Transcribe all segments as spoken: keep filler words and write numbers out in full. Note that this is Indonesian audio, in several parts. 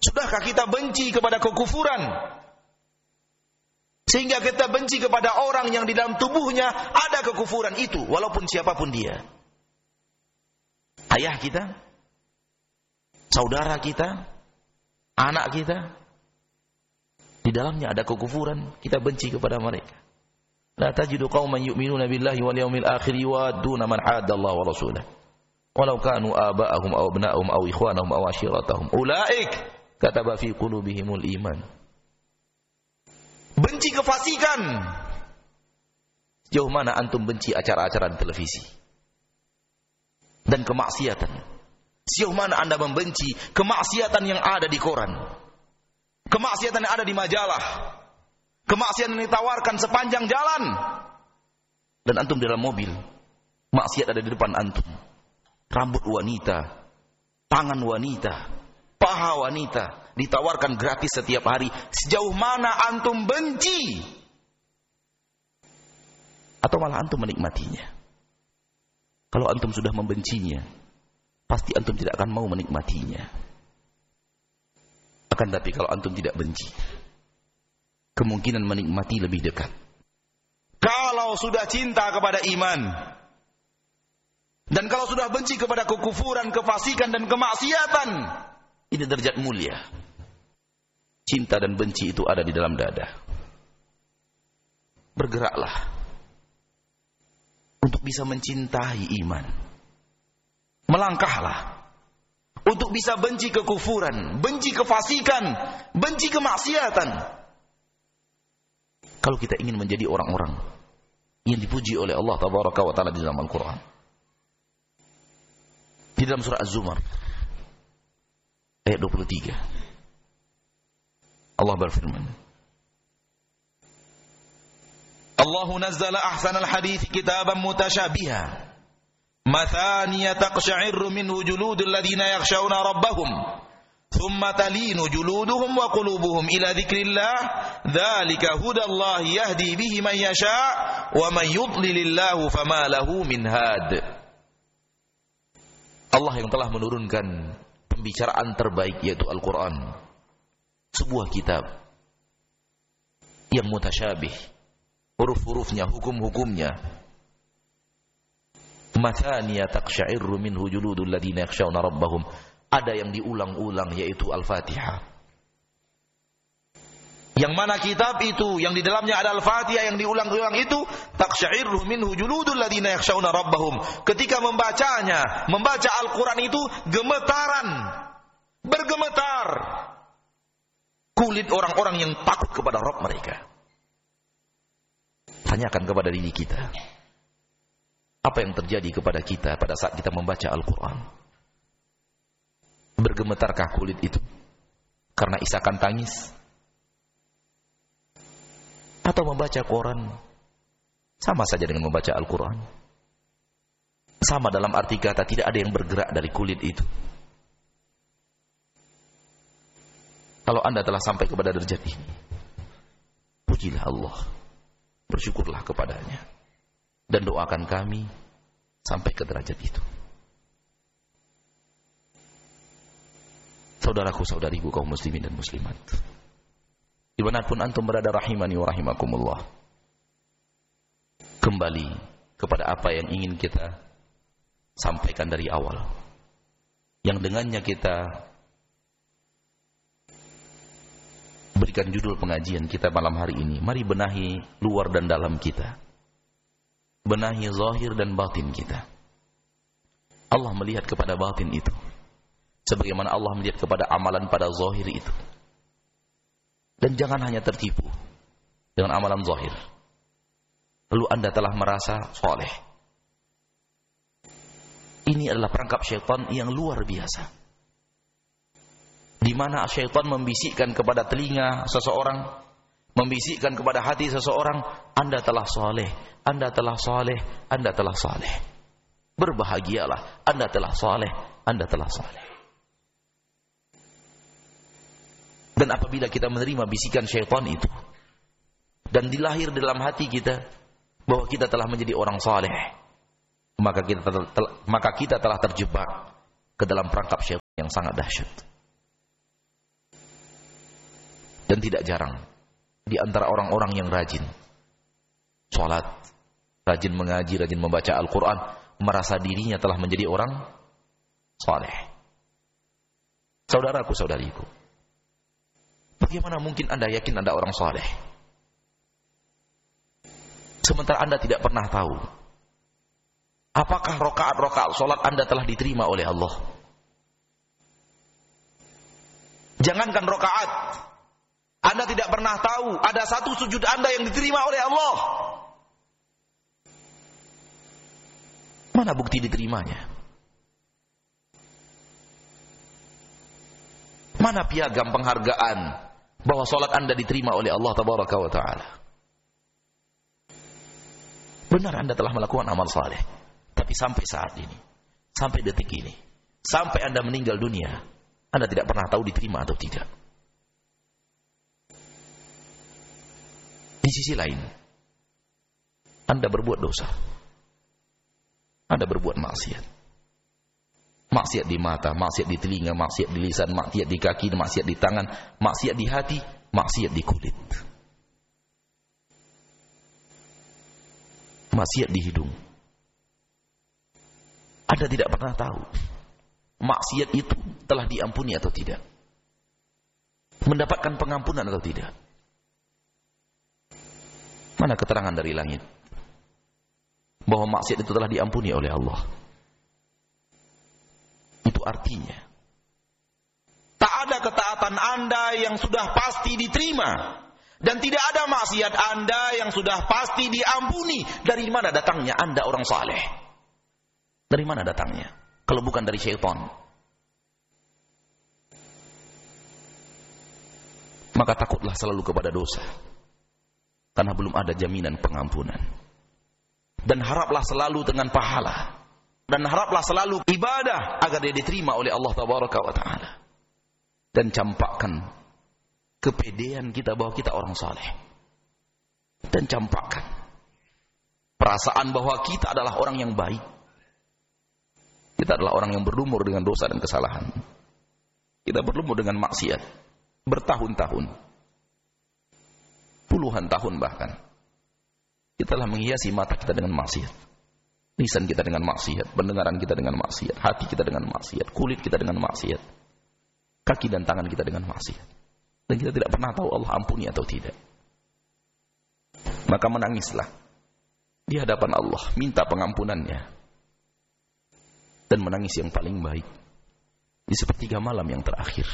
Sudahkah kita benci kepada kekufuran? Sehingga kita benci kepada orang yang di dalam tubuhnya ada kekufuran itu, walaupun siapapun dia. Ayah kita, saudara kita, anak kita, di dalamnya ada kekufuran, kita benci kepada mereka. La tajidu qauman yu'minuna billahi wal yawmil akhir yuwadduna man hadda Allah wa rasulahu walau kanu aba'ahum aw abna'ahum aw ikhwanahum aw ashiratahum ulaik kataba fi qulubihimul iman. Benci kefasikan. Sejauh mana antum benci acara-acara televisi dan kemaksiatan? Sejauh mana anda membenci kemaksiatan yang ada di koran, kemaksiatan yang ada di majalah, kemaksiatan yang ditawarkan sepanjang jalan, dan antum dalam mobil, maksiat ada di depan antum, rambut wanita, tangan wanita, paha wanita ditawarkan gratis setiap hari. Sejauh mana antum benci? Atau malah antum menikmatinya? Kalau antum sudah membencinya, pasti antum tidak akan mau menikmatinya. Akan tapi kalau antum tidak benci, kemungkinan menikmati lebih dekat. Kalau sudah cinta kepada iman, dan kalau sudah benci kepada kekufuran, kefasikan dan kemaksiatan, ini derajat mulia. Cinta dan benci itu ada di dalam dada. Bergeraklah untuk bisa mencintai iman. Melangkahlah untuk bisa benci kekufuran, benci kefasikan, benci kemaksiatan. Kalau kita ingin menjadi orang-orang yang dipuji oleh Allah Tabaraka wa Ta'ala di dalam Al-Quran, di dalam surah Az-Zumar ayat dua puluh tiga, Allah berfirman, Allahu nazzala ahsanal hadits kitaban mutasyabiha mathaniya taqsha'irru minhu juludul ladzina yakhshawna rabbahum thumma talinu juluduhum wa qulubuhum ila dzikrillah dzalika hudallahi yahdi bihi man yasha' wa man yudlilillahu fama lahu min had. Allah yang telah menurunkan pembicaraan terbaik yaitu Al-Quran, sebuah kitab yang mutasyabih, huruf-hurufnya, hukum-hukumnya, mathaniya taqsha'irru minhu juludul ladzina yakhshawna rabbahum, ada yang diulang-ulang yaitu Al-Fatihah. Yang mana kitab itu yang di dalamnya ada Al-Fatihah yang diulang-ulang itu taqsha'irru minhu juludul ladzina yakhshawna rabbahum. Ketika membacanya, membaca Al-Quran itu gemetaran, bergemetar kulit orang-orang yang takut kepada Rabb mereka. Tanyakan kepada diri kita, apa yang terjadi kepada kita pada saat kita membaca Al-Quran? Bergemetarkah kulit itu karena isakan tangis? Atau membaca Quran sama saja dengan membaca Al-Quran? Sama dalam arti kata, tidak ada yang bergerak dari kulit itu. Kalau anda telah sampai kepada derajat ini, pujilah Allah, bersyukurlah kepadanya, dan doakan kami sampai ke derajat itu. Saudaraku, saudariku, kaum muslimin dan muslimat, dimanapun antum berada, rahimani wa rahimakumullah, kembali kepada apa yang ingin kita sampaikan dari awal, yang dengannya kita berikan judul pengajian kita malam hari ini. Mari benahi luar dan dalam kita, benahi zahir dan batin kita. Allah melihat kepada batin itu sebagaimana Allah melihat kepada amalan pada zahir itu. Dan jangan hanya tertipu dengan amalan zahir lalu anda telah merasa soleh. Ini adalah perangkap syaitan yang luar biasa, di mana syaitan membisikkan kepada telinga seseorang, membisikkan kepada hati seseorang, anda telah soleh, anda telah soleh, anda telah soleh. Berbahagialah, anda telah soleh, anda telah soleh. Dan apabila kita menerima bisikan syaitan itu, dan dilahir dalam hati kita bahwa kita telah menjadi orang saleh, maka kita maka kita telah terjebak ke dalam perangkap syaitan yang sangat dahsyat. Dan tidak jarang di antara orang-orang yang rajin sholat, rajin mengaji, rajin membaca Al-Quran, merasa dirinya telah menjadi orang saleh. Saudaraku, saudariku, bagaimana mungkin Anda yakin Anda orang saleh sementara Anda tidak pernah tahu apakah rakaat-rakaat sholat Anda telah diterima oleh Allah? Jangankan rakaat, Anda tidak pernah tahu ada satu sujud Anda yang diterima oleh Allah. Mana bukti diterimanya? Mana piagam penghargaan bahwa sholat Anda diterima oleh Allah Tabaraka wa Ta'ala? Benar Anda telah melakukan amal saleh, tapi sampai saat ini, sampai detik ini, sampai Anda meninggal dunia, Anda tidak pernah tahu diterima atau tidak. Di sisi lain, Anda berbuat dosa, Anda berbuat maksiat. Maksiat di mata, maksiat di telinga, maksiat di lisan, maksiat di kaki, maksiat di tangan, maksiat di hati, maksiat di kulit, maksiat di hidung. Anda tidak pernah tahu maksiat itu telah diampuni atau tidak, mendapatkan pengampunan atau tidak. Mana keterangan dari langit bahwa maksiat itu telah diampuni oleh Allah? Itu artinya tak ada ketaatan Anda yang sudah pasti diterima, dan tidak ada maksiat Anda yang sudah pasti diampuni. Dari mana datangnya Anda orang saleh? Dari mana datangnya kalau bukan dari syaitan? Maka takutlah selalu kepada dosa, karena belum ada jaminan pengampunan. Dan haraplah selalu dengan pahala, dan haraplah selalu ibadah agar dia diterima oleh Allah Tabaraka wa Ta'ala. Dan campakkan kepedean kita bahwa kita orang saleh, dan campakkan perasaan bahwa kita adalah orang yang baik. Kita adalah orang yang berlumur dengan dosa dan kesalahan. Kita berlumur dengan maksiat bertahun-tahun, puluhan tahun bahkan. Kita telah menghiasi mata kita dengan maksiat, lisan kita dengan maksiat, pendengaran kita dengan maksiat, hati kita dengan maksiat, kulit kita dengan maksiat, kaki dan tangan kita dengan maksiat. Dan kita tidak pernah tahu Allah ampuni atau tidak. Maka menangislah di hadapan Allah, minta pengampunannya, dan menangis yang paling baik di sepertiga malam yang terakhir.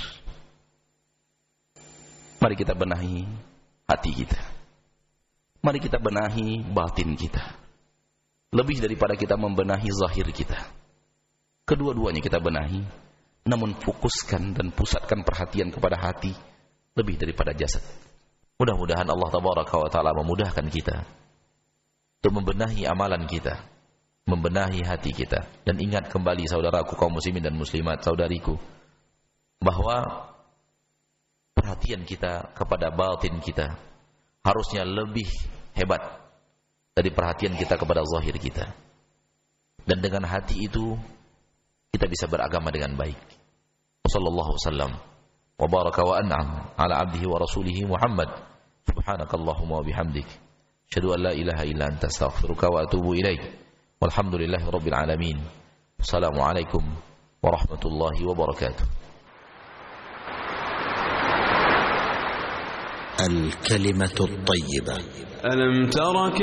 Mari kita benahi hati kita, mari kita benahi batin kita, lebih daripada kita membenahi zahir kita. Kedua-duanya kita benahi, namun fokuskan dan pusatkan perhatian kepada hati lebih daripada jasad. Mudah-mudahan Allah Tabaraka wa Ta'ala memudahkan kita untuk membenahi amalan kita, membenahi hati kita. Dan ingat kembali saudaraku kaum muslimin dan muslimat, saudariku, bahwa perhatian kita kepada batin kita harusnya lebih hebat dari perhatian kita kepada zahir kita. Dan dengan hati itu kita bisa beragama dengan baik. Wassallallahu wasallam wa baraka wa an'am ala abdihi wa rasulihi Muhammad. Subhanakallahumma wa bihamdik, asyhadu an la ilaha illa anta, astaghfiruka wa atubu ilaik. Walhamdulillahi rabbil alamin. Assalamualaikum warahmatullahi wabarakatuh. الكلمة الطيبة. ألم ترك